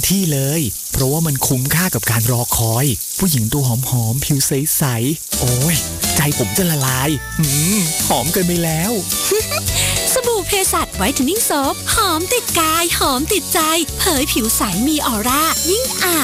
ที่เลยเพราะว่ามันคุ้มค่ากับการรอคอยผู้หญิงตัวหอมๆผิวใสๆโอ้ยใจผมจะละลายหอมเกินไปแล้วสบู่เพสัชไวท์เทนนิ่งโซปหอมติดกายหอมติดใจเผยผิวใสมีออร่ายิ่งอาบ